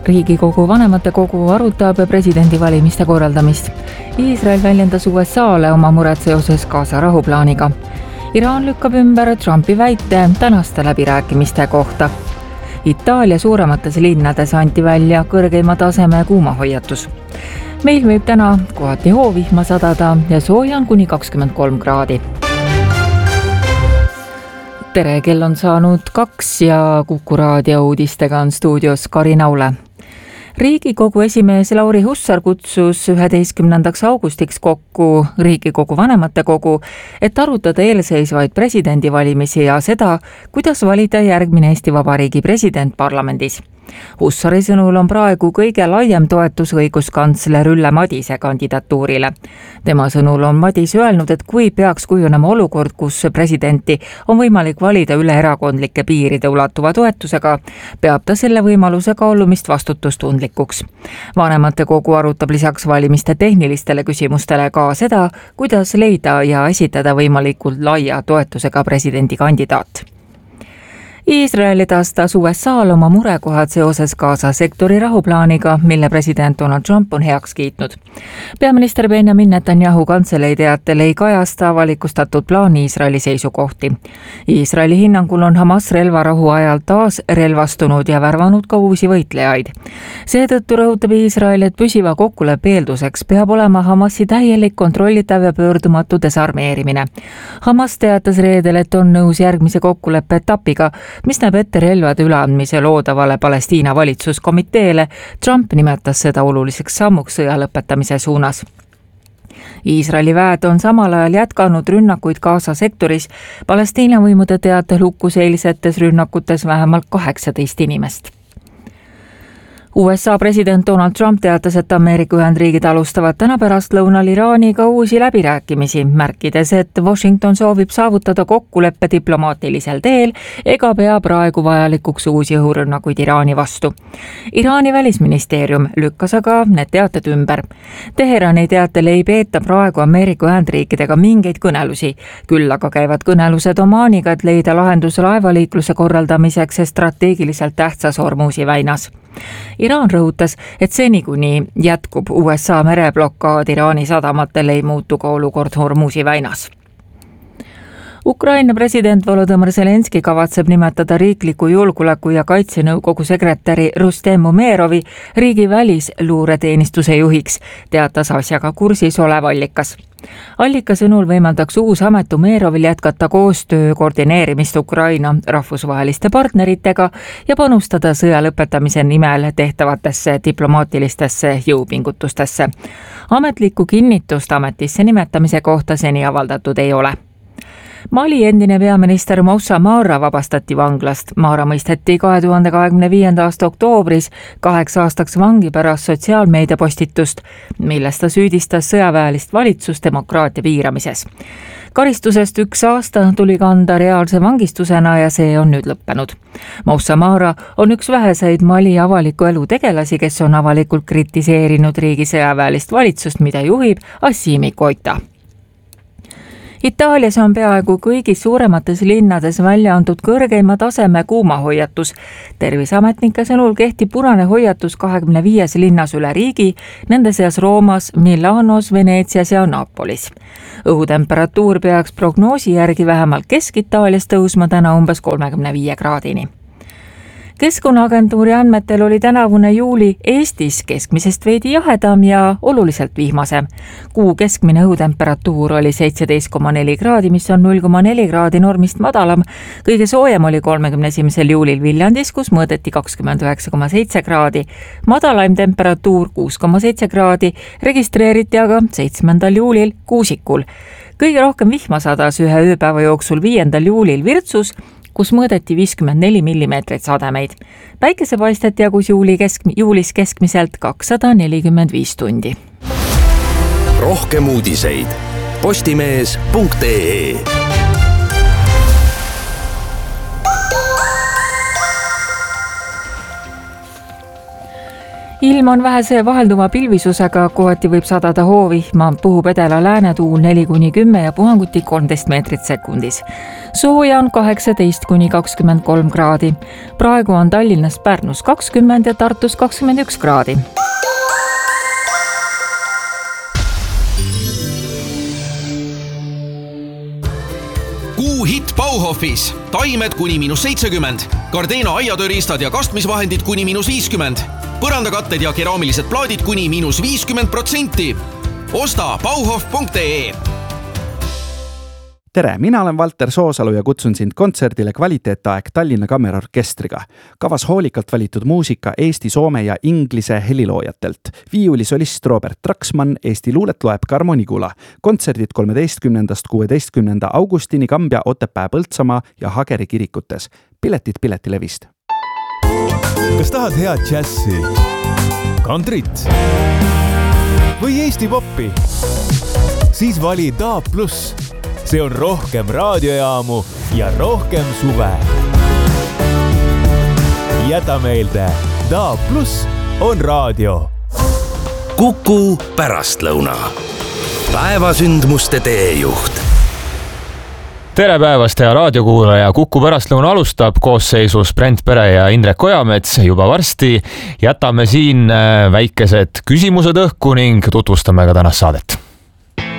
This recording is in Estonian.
Riigikogu vanematekogu arutab presidendivalimiste korraldamist. Iisrael väljendas USA-le oma mured seoses Gaza rahuplaaniga. Iraan lükkab ümber Trumpi väite tänaste läbirääkimiste kohta. Itaalia suuremates linnades anti välja kõrgeima taseme kuumahoiatus. Meil võib täna kohati hoovihma sadada ja sooja on kuni 23 kraadi. Tere, kell on saanud 2 ja Kuku raadio uudistega on stuudios Karin Aule. Riigikogu esimees Lauri Hussar kutsus 11. augustiks kokku Riigikogu vanematekogu, et arutada eelseisvaid presidendivalimisi ja seda, kuidas valida järgmine Eesti Vabariigi president parlamendis. Hussari sõnul on praegu kõige laiem toetus õiguskantsler Ülle Madise kandidatuurile. Tema sõnul on Madis öelnud, et kui peaks kujunema olukord, kus presidenti on võimalik valida üle erakondlike piiride ulatuva toetusega, peab ta selle võimaluse kaalumist vastutustundlikuks. Vanematekogu arutab lisaks valimiste tehnilistele küsimustele ka seda, kuidas leida ja esitada võimalikult laia toetusega presidendikandidaat. Iisrael edastas USA-l oma murekohad seoses Gaza sektori rahuplaaniga, mille president Donald Trump on heaks kiitnud. Peaminister Benjamin Netanyahu kantselei teatel ei kajasta avalikustatud plaani Iisraeli seisukohti. Iisraeli hinnangul on Hamas relvarahu ajal taas relvastunud ja värvanud ka uusi võitlejaid. Seetõttu rõhutab Iisrael, et püsiva kokkuleppe eelduseks peab olema Hamasi täielik kontrollitav ja pöördumatu desarmeerimine. Hamas teatas reedel, et on nõus järgmise kokkuleppe etapiga, mis näeb ette relvade üleandmise loodavale Palestiina valitsuskomiteele. Trump nimetas seda oluliseks sammuks sõja lõpetamise suunas. Iisraeli väed on samal ajal jätkanud rünnakuid Gaza sektoris. Palestiina võimude teatel hukkus eilsetes rünnakutes vähemalt 18 inimest. USA president Donald Trump teatas, et Ameerika Ühendriigid alustavad täna pärastlõunal Iraaniga uusi läbirääkimisi, märkides, et Washington soovib saavutada kokkuleppe diplomaatilisel teel ega pea praegu vajalikuks uusi õhurünnakuid Iraani vastu. Iraani välisministeerium lükkas aga need teated ümber. Teherani teatel ei peeta praegu Ameerika Ühendriikidega mingeid kõnelusi, küll aga käivad kõnelused Omaaniga, et leida lahendus laevaliikluse korraldamiseks strateegiliselt tähtsas Hormuzi väinas. Iraan rõhutas, et seni kuni jätkub USA mereblokaad Iraani sadamatel ei muutu ka olukord Hormuzi väinas. Ukraina president Volodõmõr Zelenski kavatseb nimetada riikliku julgeoleku ja kaitsenõukogu sekretäri Rustem Umerovi riigi välisluureteenistuse juhiks, teatas asjaga kursis olev allikas. Allika sõnul võimaldaks uus amet Umerovil jätkata koostöö koordineerimist Ukraina rahvusvaheliste partneritega ja panustada sõja lõpetamise nimel tehtavatesse diplomaatilistesse jõupingutustesse. Ametlikku kinnitust ametisse nimetamise kohta seni avaldatud ei ole. Mali endine peaminister Moussa Mara vabastati vanglast. Mara mõisteti 2025. aasta oktoobris 8 aastaks vangi pärast sotsiaalmeedia postitust, milles ta süüdistas sõjaväelist valitsust demokraatia piiramises. Karistusest 1 aasta tuli kanda reaalse vangistusena ja see on nüüd lõppenud. Moussa Mara on üks väheseid Mali avaliku elu tegelasi, kes on avalikult kritiseerinud riigi sõjaväelist valitsust, mida juhib Assimi Goïta. Itaalias on peaaegu kõigis suuremates linnades välja antud kõrgeima taseme kuumahoiatus. Terviseametnike sõnul kehtib punane hoiatus 25 linnas üle riigi, nende seas Roomas, Milanos, Veneetsias ja Napolis. Õhutemperatuur peaks prognoosi järgi vähemalt Kesk-Itaalias tõusma täna umbes 35 kraadini. Keskkonnaagentuuri andmetel oli tänavune juuli Eestis keskmisest veidi jahedam ja oluliselt vihmasem. Kuu keskmine õhutemperatuur oli 17,4 kraadi, mis on 0,4 kraadi normist madalam. Kõige soojem oli 31. juulil Viljandis, kus mõõdeti 29,7 kraadi. Madalaim temperatuur 6,7 kraadi registreeriti aga 7. juulil Kuusikul. Kõige rohkem vihma sadas ühe ööpäeva jooksul 5. juulil Virtsus, kus mõõdeti 54 mm sademeid. Päikesepaistet jagus juulis keskmiselt 245 tundi. Rohkem uudiseid postimees.ee. Ilm on vähese vahelduva pilvisusega, kohati võib sadada hoovihma, puhub edela läänetuul 4-10 ja puhanguti 13 meetrit sekundis. Sooja on 18-23 kraadi. Praegu on Tallinnas Pärnus 20 ja Tartus 21 kraadi. Hitt Bauhofis. Taimed kuni -70. Gardena aiatööriistad ja kastmisvahendid kuni -50. Põrandakatted ja keraamilised plaadid kuni -50%. Osta bauhof.ee. Tere, mina olen Valter Soosalu ja kutsun sind kontserdile Kvaliteetaeg Tallinna Kammerorkestriga. Kavas hoolikalt valitud muusika Eesti, soome ja inglise heliloojatelt. Viiulisolist Robert Traksmann, Eesti luulet loeb Karmo Nigula. Kontserdid 13.–16. augustini Kambja, Otepää, Põltsamaa ja Hageri kirikutes. Piletid Piletilevist. Kas tahad head džässi, kantrit või Eesti poppi? Siis vali DAB+. See on rohkem raadiojaamu ja rohkem suve. Jäta meelde, DAB+ on raadio. Kuku pärastlõuna. Päevasündmuste teejuht. Tere päevast, hea raadiokuulaja. Kuku pärastlõuna alustab koosseisus Brent Pere ja Indrek Ojamets juba varsti. Jätame siin väikesed küsimused õhku ning tutvustame ka tänast saadet.